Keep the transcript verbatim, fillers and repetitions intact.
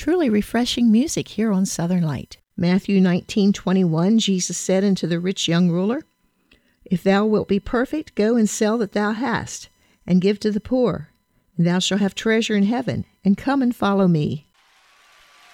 truly refreshing music here on Southern Light. Matthew nineteen twenty-one, Jesus said unto the rich young ruler, If thou wilt be perfect, go and sell that thou hast, and give to the poor, and thou shalt have treasure in heaven, and come and follow me.